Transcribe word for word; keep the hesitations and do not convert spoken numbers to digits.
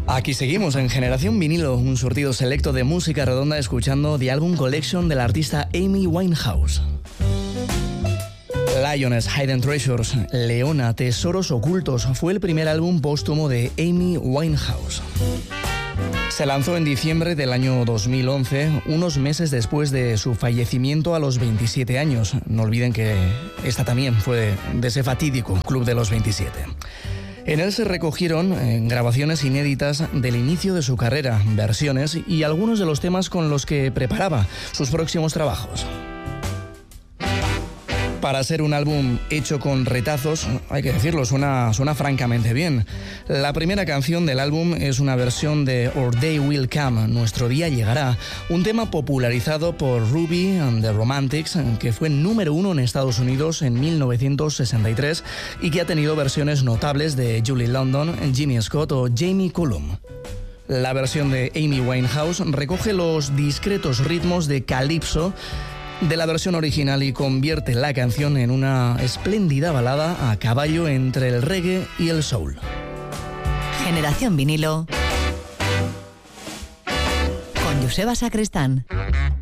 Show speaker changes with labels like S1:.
S1: Aquí seguimos en Generación Vinilo, un surtido selecto de música redonda escuchando The Album Collection de la artista Amy Winehouse. Lioness Hidden Treasures, Leona, Tesoros Ocultos, fue el primer álbum póstumo de Amy Winehouse. Se lanzó en diciembre del año dos mil once, unos meses después de su fallecimiento a los veintisiete años. No olviden que esta también fue de ese fatídico Club de los veintisiete. En él se recogieron eh, grabaciones inéditas del inicio de su carrera, versiones y algunos de los temas con los que preparaba sus próximos trabajos. Para ser un álbum hecho con retazos, hay que decirlo, suena, suena francamente bien. La primera canción del álbum es una versión de Our Day Will Come, Nuestro Día Llegará, un tema popularizado por Ruby and the Romantics, que fue número uno en Estados Unidos en mil novecientos sesenta y tres y que ha tenido versiones notables de Julie London, Jimmy Scott o Jamie Cullum. La versión de Amy Winehouse recoge los discretos ritmos de calipso de la versión original y convierte la canción en una espléndida balada a caballo entre el reggae y el soul.
S2: Generación Vinilo con Joseba Sacristán.